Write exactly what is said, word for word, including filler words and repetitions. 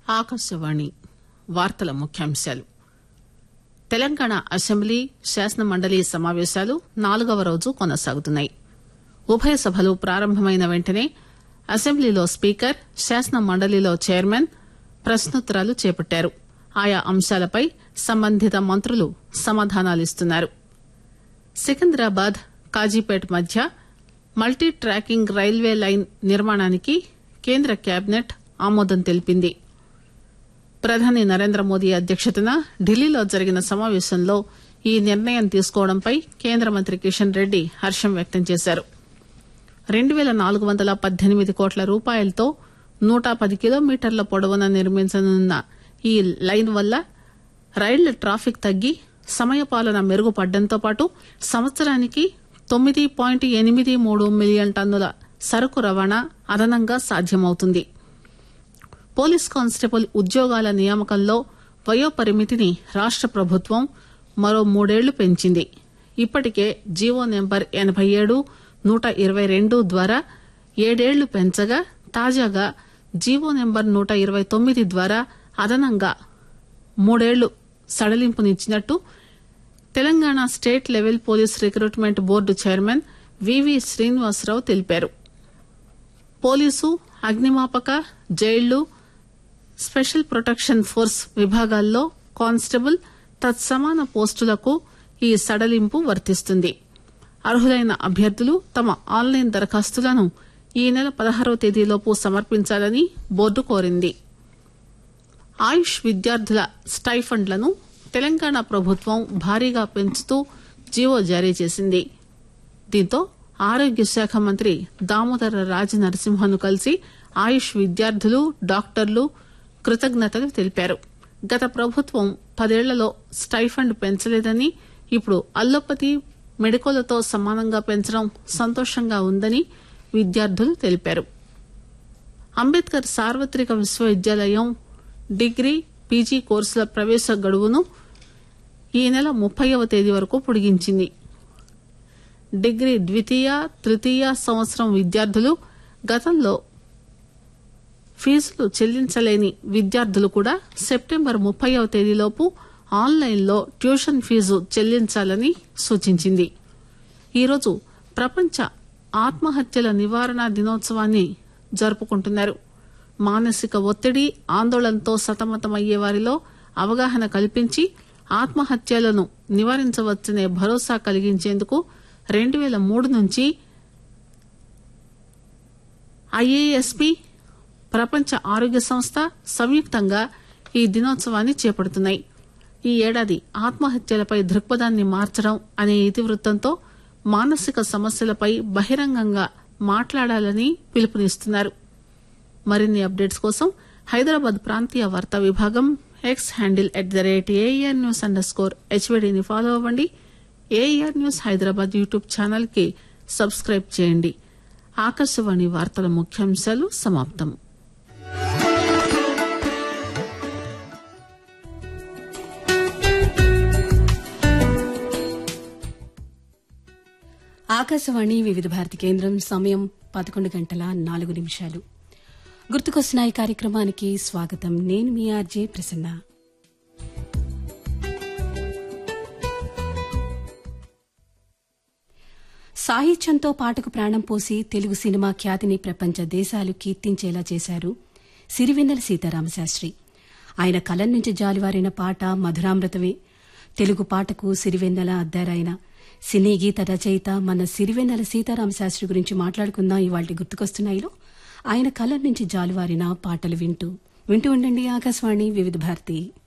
ఆకాశవాణి వార్తల ముఖ్యాంశాలు. తెలంగాణ అసెంబ్లీ శాసన మండలి సమావేశాలు నాలుగవ రోజు కొనసాగుతున్నాయి. ఉభయ సభలు ప్రారంభమైన వెంటనే అసెంబ్లీలో స్పీకర్, శాసన మండలిలో చైర్మన్ ప్రశ్నోత్తరాలు చేపట్టారు. ఆయా అంశాలపై సంబంధిత మంత్రులు సమాధానాలిస్తున్నారు. సికింద్రాబాద్ కాజీపేట్ మధ్య మల్టీ ట్రాకింగ్ రైల్వే లైన్ నిర్మాణానికి కేంద్ర కేబినెట్ ఆమోదం తెలిపింది. ప్రధాని నరేంద్ర మోదీ అధ్యక్షతన ఢిల్లీలో జరిగిన సమావేశంలో ఈ నిర్ణయం తీసుకోవడంపై కేంద్ర మంత్రి కిషన్ రెడ్డి హర్షం వ్యక్తం చేశారు. రెండు పేల నాలుగు వందల పద్దెనిమిది కోట్ల రూపాయలతో నూట పది కిలోమీటర్ల పొడవున నిర్మించనున్న ఈ లైన్ వల్ల రైళ్ల ట్రాఫిక్ తగ్గి సమయపాలన మెరుగుపడడంతో పాటు సంవత్సరానికి తొమ్మిది పాయింట్ ఎనిమిది మూడు మిలియన్ టన్నుల సరకు రవాణా అదనంగా సాధ్యమవుతుంది. పోలీస్ కానిస్టేబుల్ ఉద్యోగాల నియామకంలో వయోపరిమితిని రాష్ట ప్రభుత్వం మరో మూడేళ్లు పెంచింది. ఇప్పటికే జీవో నెంబర్ ఎనబై ఏడు నూట ఇరవై రెండు ద్వారా ఏడేళ్లు పెంచగా తాజాగా జీవో నెంబర్ నూట ఇరవై తొమ్మిది ద్వారా అదనంగా మూడేళ్లు సడలింపునిచ్చినట్టు Telangana state level police recruitment board chairman వివి శ్రీనివాసరావు తెలిపారు. పోలీసు, అగ్నిమాపక, జైళ్లు, స్పెషల్ ప్రొటెక్షన్ ఫోర్స్ విభాగాల్లో కానిస్టేబుల్ తత్సమాన పోస్టులకు ఈ సడలింపు వర్తిస్తుంది. అర్హులైన అభ్యర్థులు తమ ఆన్లైన్ దరఖాస్తులను ఈ నెల పదహారవ తేదీలోపు సమర్పించాలని బోర్డు కోరింది. ఆయుష్ విద్యార్థుల స్టైఫండ్లను తెలంగాణ ప్రభుత్వం భారీగా పెంచుతూ జీవో జారీ చేసింది. దీంతో ఆరోగ్య శాఖ మంత్రి దామోదర రాజ నరసింహన్ను కలిసి ఆయుష్ విద్యార్థులు, డాక్టర్లు కృతజ్ఞతలు తెలిపారు. గత ప్రభుత్వం పదేళ్లలో స్టైఫండ్ పెంచలేదని, ఇప్పుడు అల్లోపతి, మెడికోలతో సమానంగా పెంచడం సంతోషంగా ఉందని విద్యార్థులు తెలిపారు. అంబేద్కర్ సార్వత్రిక విశ్వవిద్యాలయం డిగ్రీ, పీజీ కోర్సుల ప్రవేశ గడువును ఈ నెల ముప్పైవ తేదీ వరకు పొడిగించింది. డిగ్రీ ద్వితీయ, తృతీయ సంవత్సరం విద్యార్థులు, గతంలో ఫీజులు చెల్లించలేని విద్యార్థులు కూడా సెప్టెంబర్ ముప్పైవ తేదీలోపు ఆన్లైన్లో ట్యూషన్ ఫీజు చెల్లించాలని సూచించింది. ఈరోజు ప్రపంచ ఆత్మహత్యల నివారణ దినోత్సవాన్ని జరుపుకుంటున్నారు. మానసిక ఒత్తిడి, ఆందోళనతో సతమతమయ్యే వారిలో అవగాహన కల్పించి ఆత్మహత్యలను నివారించవచ్చనే భరోసా కలిగించేందుకు రెండు పేల మూడు నుంచి ఐఏఎస్పీ, ప్రపంచ ఆరోగ్య సంస్థ సంయుక్తంగా ఈ దినోత్సవాన్ని చేపడుతున్నాయి. ఈ ఏడాది ఆత్మహత్యలపై దృక్పథాన్ని మార్చడం అనే ఇతివృత్తంతో మానసిక సమస్యలపై బహిరంగంగా మాట్లాడాలని పిలుపునిస్తున్నారు. మరిన్ని అప్డేట్స్ కోసం హైదరాబాద్ ప్రాంతీయ వార్తా విభాగం X handle at the rate AR news under score హెచ్వీడీని follow అవ్వండి. AR news Hyderabad YouTube channel కి సబ్స్క్రైబ్ చేయండి. ఆకాశవాణి వార్తల ముఖ్యాంశాలు సమాప్తం. ఆకాశవాణి వివిధ భారతి కేంద్రం. సమయం పదకొండు గంటల నాలుగు నిమిషాలు. గుర్తుకొస్తున్న ఈ కార్యక్రమానికి స్వాగతం. నేను మీ ఆర్జే ప్రసన్న. సాహిత్యంతో పాటకు ప్రాణం పోసి తెలుగు సినిమా ఖ్యాతిని ప్రపంచ దేశాలు కీర్తించేలా చేశారు సిరివెన్నెల సీతారామశాస్త్రి. ఆయన కలం నుంచి జాలువారిన పాట మధురామృతమే. తెలుగు పాటకు సిరివెన్నెల అద్దారాయన. సినీ గీత రచయిత మన సిరివెన్నెల సీతారామశాస్త్రి గురించి మాట్లాడుకుందాం ఇవాళ గుర్తుకొస్తున్నాయిలో. ఆయన కలం నుంచి జాలువారిన పాటలు వింటూ వింటూ ఉండండి ఆకాశవాణి వివిధ భారతి.